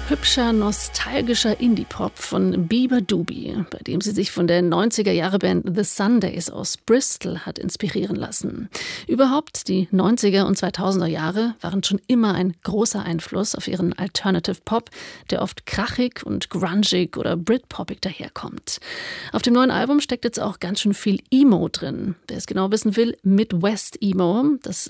Hübscher, nostalgischer Indie-Pop von Bieber Doobie, bei dem sie sich von der 90er-Jahre-Band The Sundays aus Bristol hat inspirieren lassen. Überhaupt, die 90er und 2000er Jahre waren schon immer ein großer Einfluss auf ihren Alternative Pop, der oft krachig und grungig oder Britpoppig daherkommt. Auf dem neuen Album steckt jetzt auch ganz schön viel Emo drin. Wer es genau wissen will, Midwest Emo, das